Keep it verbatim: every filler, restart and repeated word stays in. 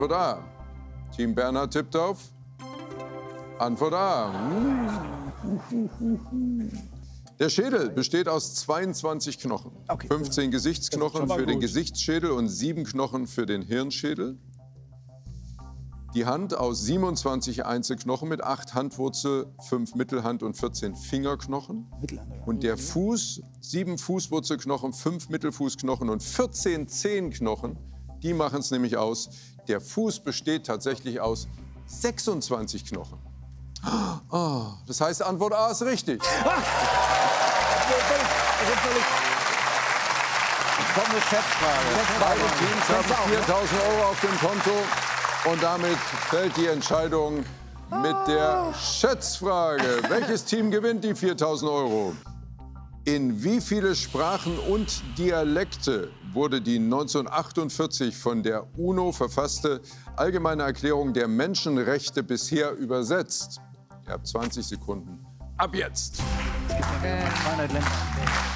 Antwort A. Team Bernhard tippt auf Antwort A. Der Schädel besteht aus zweiundzwanzig Knochen. Okay. fünfzehn Gesichtsknochen für den Gesichtsschädel und sieben Knochen für den Hirnschädel. Die Hand aus siebenundzwanzig Einzelknochen mit acht Handwurzel, fünf Mittelhand und vierzehn Fingerknochen. Und der Fuß, sieben Fußwurzelknochen, fünf Mittelfußknochen und vierzehn Zehenknochen. Die machen es nämlich aus. Der Fuß besteht tatsächlich aus sechsundzwanzig Knochen. Oh, das heißt, Antwort A ist richtig. Kommende Schätzfrage. Beide Teams haben viertausend Euro auf dem Konto. Und damit fällt die Entscheidung mit der Schätzfrage. Welches Team gewinnt die viertausend Euro? In wie viele Sprachen und Dialekte wurde die neunzehnhundertachtundvierzig von der UNO verfasste Allgemeine Erklärung der Menschenrechte bisher übersetzt? Ihr habt zwanzig Sekunden. Ab jetzt! Äh,